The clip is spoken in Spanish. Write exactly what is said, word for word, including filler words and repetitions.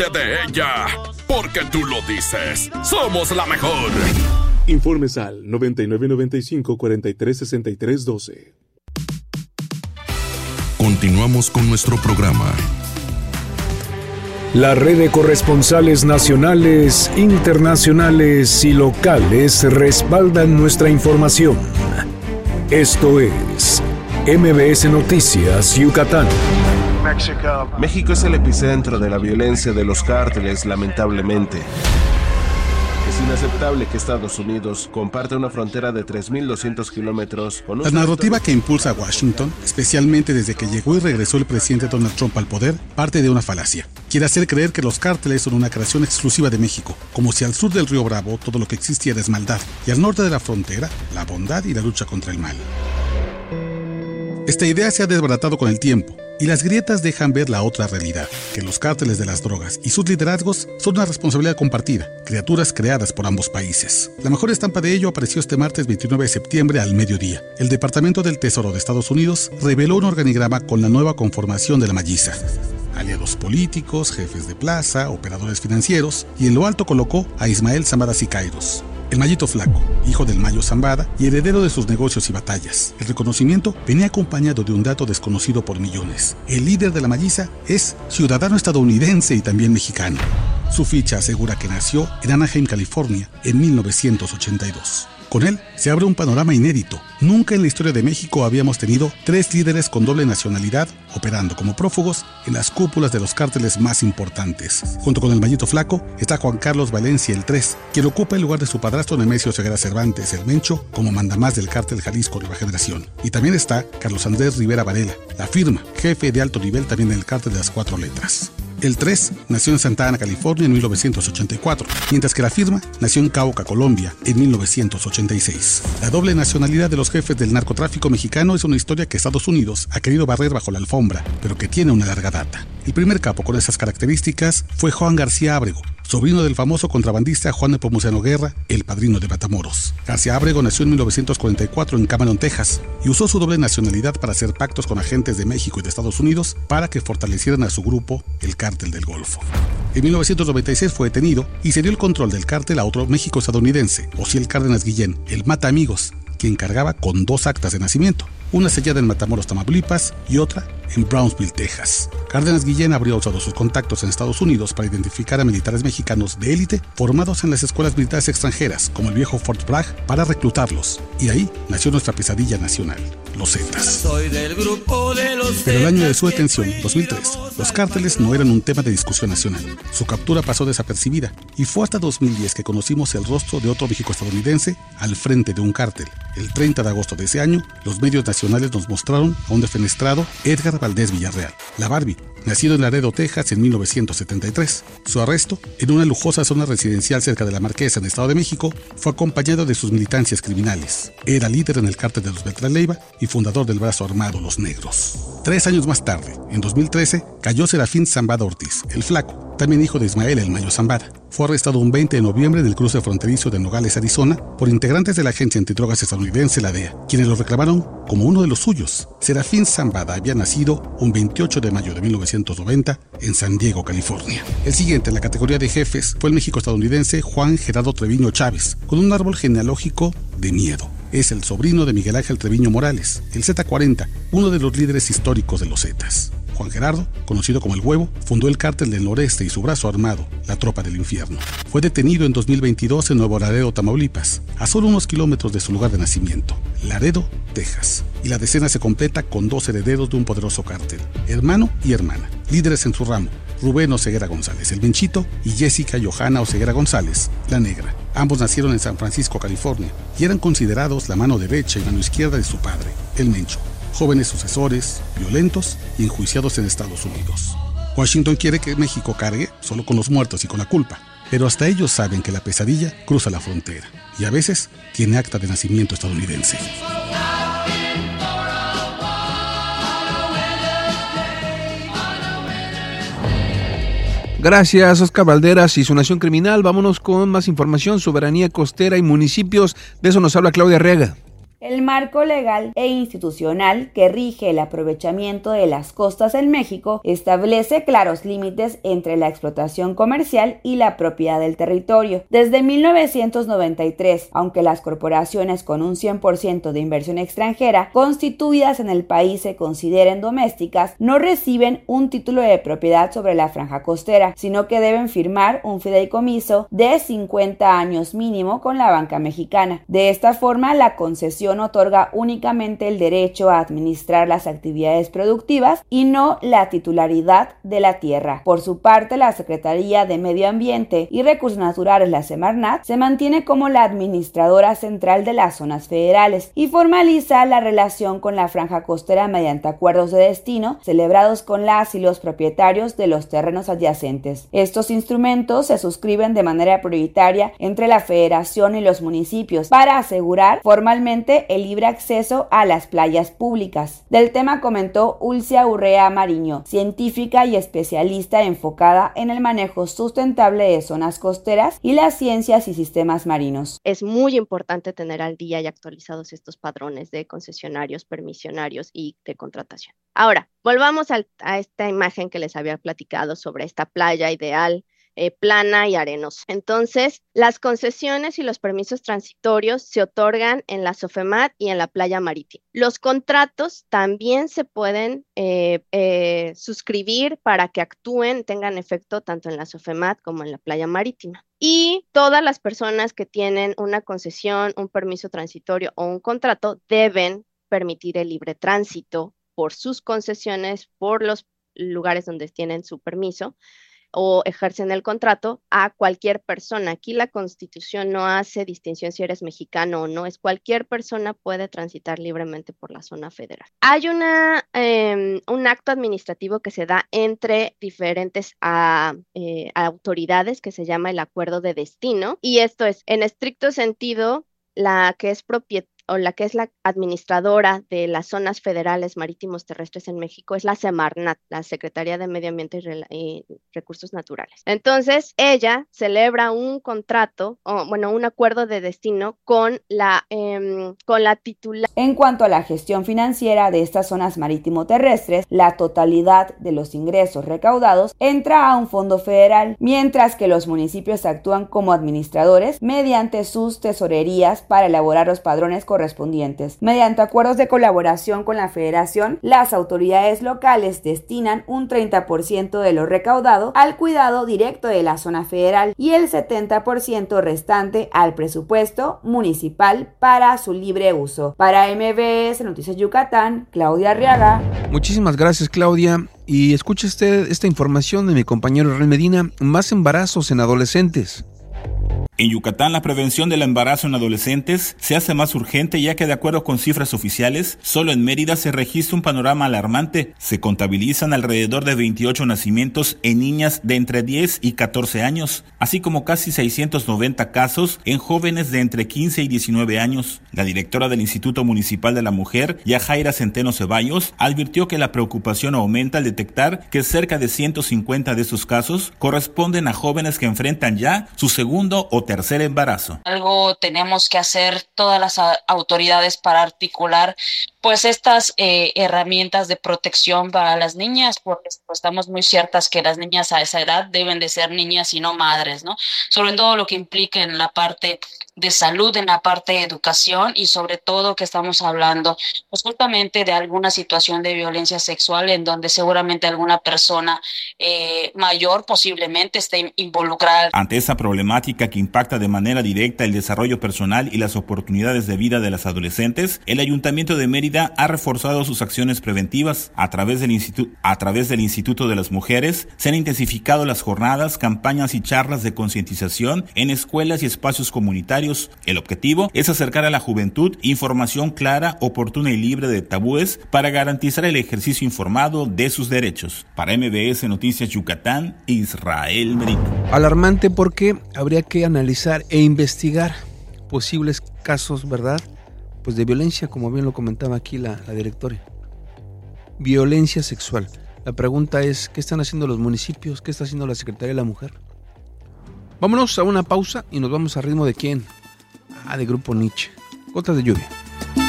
de ella, porque tú lo dices. Somos la mejor. Informes al noventa y nueve noventa y cinco cuarenta y tres sesenta y tres doce. Continuamos con nuestro programa. La red de corresponsales nacionales, internacionales y locales respaldan nuestra información. Esto es M B S Noticias Yucatán. México es el epicentro de la violencia de los cárteles, lamentablemente. Es inaceptable que Estados Unidos comparte una frontera de tres mil doscientos kilómetros con un... La narrativa que impulsa a Washington, especialmente desde que llegó y regresó el presidente Donald Trump al poder, parte de una falacia. Quiere hacer creer que los cárteles son una creación exclusiva de México, como si al sur del río Bravo todo lo que existiera es maldad, y al norte de la frontera, la bondad y la lucha contra el mal. Esta idea se ha desbaratado con el tiempo, y las grietas dejan ver la otra realidad, que los cárteles de las drogas y sus liderazgos son una responsabilidad compartida, criaturas creadas por ambos países. La mejor estampa de ello apareció este martes veintinueve de septiembre al mediodía. El Departamento del Tesoro de Estados Unidos reveló un organigrama con la nueva conformación de la Malliza. Aliados políticos, jefes de plaza, operadores financieros, y en lo alto colocó a Ismael Zambada Siqueiros, el Mayito Flaco, hijo del Mayo Zambada y heredero de sus negocios y batallas. El reconocimiento venía acompañado de un dato desconocido por millones. El líder de la Malliza es ciudadano estadounidense y también mexicano. Su ficha asegura que nació en Anaheim, California, en mil novecientos ochenta y dos. Con él se abre un panorama inédito. Nunca en la historia de México habíamos tenido tres líderes con doble nacionalidad operando como prófugos en las cúpulas de los cárteles más importantes. Junto con el Mayito Flaco está Juan Carlos Valencia el tres, quien ocupa el lugar de su padrastro Nemesio Ceguera Cervantes, el Mencho, como mandamás del cártel Jalisco Nueva Generación. Y también está Carlos Andrés Rivera Varela, la firma, jefe de alto nivel también en el cártel de las cuatro letras. El tres nació en Santa Ana, California, en mil novecientos ochenta y cuatro, mientras que la firma nació en Cauca, Colombia, en mil novecientos ochenta y seis. La doble nacionalidad de los jefes del narcotráfico mexicano es una historia que Estados Unidos ha querido barrer bajo la alfombra, pero que tiene una larga data. El primer capo con esas características fue Juan García Ábrego, sobrino del famoso contrabandista Juan Nepomuceno Guerra, el padrino de Matamoros. García Ábrego nació en mil novecientos cuarenta y cuatro en Cameron, Texas, y usó su doble nacionalidad para hacer pactos con agentes de México y de Estados Unidos para que fortalecieran a su grupo, el Cártel del Golfo. En mil novecientos noventa y seis fue detenido y se dio el control del cártel a otro México-estadounidense, Osiel Cárdenas Guillén, el Mata Amigos, quien cargaba con dos actas de nacimiento, una sellada en Matamoros, Tamaulipas, y otra en Brownsville, Texas. Cárdenas Guillén habría usado sus contactos en Estados Unidos para identificar a militares mexicanos de élite formados en las escuelas militares extranjeras, como el viejo Fort Bragg, para reclutarlos. Y ahí nació nuestra pesadilla nacional, los Zetas. Pero el año de su detención, dos mil tres, los cárteles no eran un tema de discusión nacional. Su captura pasó desapercibida y fue hasta dos mil diez que conocimos el rostro de otro México-estadounidense al frente de un cártel. El treinta de agosto de ese año, los medios nacionales nos mostraron a un defenestrado Edgar Valdés Villarreal, la Barbie, nacido en Laredo, Texas en mil novecientos setenta y tres. Su arresto, en una lujosa zona residencial cerca de La Marquesa, en el Estado de México, fue acompañado de sus militancias criminales. Era líder en el cártel de los Beltrán Leiva y fundador del brazo armado Los Negros. Tres años más tarde, en dos mil trece, cayó Serafín Zambada Ortiz, el Flaco, también hijo de Ismael el Mayo Zambada. Fue arrestado un veinte de noviembre en el cruce fronterizo de Nogales, Arizona, por integrantes de la agencia antidrogas estadounidense, la D E A, quienes lo reclamaron como uno de los suyos. Serafín Zambada había nacido un veintiocho de mayo de mil novecientos noventa en San Diego, California. El siguiente en la categoría de jefes fue el México-estadounidense Juan Gerardo Treviño Chávez, con un árbol genealógico de miedo. Es el sobrino de Miguel Ángel Treviño Morales, el Z cuarenta, uno de los líderes históricos de los Zetas. Juan Gerardo, conocido como El Huevo, fundó el Cártel del Noreste y su brazo armado, la Tropa del Infierno. Fue detenido en dos mil veintidós en Nuevo Laredo, Tamaulipas, a solo unos kilómetros de su lugar de nacimiento, Laredo, Texas. Y la decena se completa con dos herederos de un poderoso cártel, hermano y hermana, líderes en su ramo, Rubén Oseguera González, el Menchito, y Jessica Johanna Oseguera González, la Negra. Ambos nacieron en San Francisco, California, y eran considerados la mano derecha y mano izquierda de su padre, el Mencho. Jóvenes sucesores, violentos y enjuiciados en Estados Unidos. Washington quiere que México cargue solo con los muertos y con la culpa, pero hasta ellos saben que la pesadilla cruza la frontera y a veces tiene acta de nacimiento estadounidense. Gracias, Oscar Valderas y su Nación Criminal. Vámonos con más información, soberanía costera y municipios. De eso nos habla Claudia Arriaga. El marco legal e institucional que rige el aprovechamiento de las costas en México establece claros límites entre la explotación comercial y la propiedad del territorio. Desde mil novecientos noventa y tres, aunque las corporaciones con un cien por ciento de inversión extranjera constituidas en el país se consideren domésticas, no reciben un título de propiedad sobre la franja costera, sino que deben firmar un fideicomiso de cincuenta años mínimo con la banca mexicana. De esta forma, la concesión otorga únicamente el derecho a administrar las actividades productivas y no la titularidad de la tierra. Por su parte, la Secretaría de Medio Ambiente y Recursos Naturales, la Semarnat, se mantiene como la administradora central de las zonas federales y formaliza la relación con la franja costera mediante acuerdos de destino celebrados con las y los propietarios de los terrenos adyacentes. Estos instrumentos se suscriben de manera prioritaria entre la Federación y los municipios para asegurar formalmente el libre acceso a las playas públicas. Del tema comentó Ulcia Urrea Mariño, científica y especialista enfocada en el manejo sustentable de zonas costeras y las ciencias y sistemas marinos. Es muy importante tener al día y actualizados estos padrones de concesionarios, permisionarios y de contratación. Ahora, volvamos a, a esta imagen que les había platicado sobre esta playa ideal, Eh, plana y arenosa. Entonces, las concesiones y los permisos transitorios se otorgan en la SOFEMAT y en la playa marítima. Los contratos también se pueden eh, eh, suscribir para que actúen, tengan efecto tanto en la SOFEMAT como en la playa marítima. Y todas las personas que tienen una concesión, un permiso transitorio o un contrato deben permitir el libre tránsito por sus concesiones, por los lugares donde tienen su permiso o ejercen el contrato a cualquier persona. Aquí la Constitución no hace distinción si eres mexicano o no, es cualquier persona puede transitar libremente por la zona federal. Hay una, eh, un acto administrativo que se da entre diferentes a, eh, autoridades que se llama el acuerdo de destino, y esto es, en estricto sentido, la que es propietaria o la que es la administradora de las zonas federales marítimos terrestres en México es la Semarnat, la Secretaría de Medio Ambiente y, Re- y Recursos Naturales. Entonces, ella celebra un contrato, o bueno, un acuerdo de destino con la, eh, con la titular. En cuanto a la gestión financiera de estas zonas marítimo terrestres, la totalidad de los ingresos recaudados entra a un fondo federal, mientras que los municipios actúan como administradores mediante sus tesorerías para elaborar los padrones correspondientes. Mediante acuerdos de colaboración con la Federación, las autoridades locales destinan un treinta por ciento de lo recaudado al cuidado directo de la zona federal y el setenta por ciento restante al presupuesto municipal para su libre uso. Para M B S Noticias Yucatán, Claudia Arriaga. Muchísimas gracias, Claudia. Y escuche usted esta información de mi compañero Israel Medina. Más embarazos en adolescentes. En Yucatán, la prevención del embarazo en adolescentes se hace más urgente, ya que de acuerdo con cifras oficiales, solo en Mérida se registra un panorama alarmante. Se contabilizan alrededor de veintiocho nacimientos en niñas de entre diez y catorce años, así como casi seiscientos noventa casos en jóvenes de entre quince y diecinueve años. La directora del Instituto Municipal de la Mujer, Yajaira Centeno Ceballos, advirtió que la preocupación aumenta al detectar que cerca de ciento cincuenta de esos casos corresponden a jóvenes que enfrentan ya su segundo o tercer embarazo. Algo tenemos que hacer todas las autoridades para articular pues estas eh, herramientas de protección para las niñas, porque pues, estamos muy ciertas que las niñas a esa edad deben de ser niñas y no madres, ¿no? Sobre todo lo que implica en la parte de salud, en la parte de educación y sobre todo que estamos hablando pues justamente de alguna situación de violencia sexual en donde seguramente alguna persona eh, mayor posiblemente esté involucrada. Ante esa problemática que impacta de manera directa el desarrollo personal y las oportunidades de vida de las adolescentes, el Ayuntamiento de Mérida ha reforzado sus acciones preventivas. A través del Instituto, a través del Instituto de las Mujeres se han intensificado las jornadas, campañas y charlas de concientización en escuelas y espacios comunitarios. El objetivo es acercar a la juventud información clara, oportuna y libre de tabúes para garantizar el ejercicio informado de sus derechos. Para M B S Noticias Yucatán, Israel Merito. Alarmante porque habría que analizar e investigar posibles casos, ¿verdad? Pues de violencia, como bien lo comentaba aquí la, la directora. Violencia sexual. La pregunta es, ¿qué están haciendo los municipios? ¿Qué está haciendo la Secretaría de la Mujer? Vámonos a una pausa y nos vamos a ritmo de quién. Ah, de Grupo Nietzsche. Gotas de lluvia.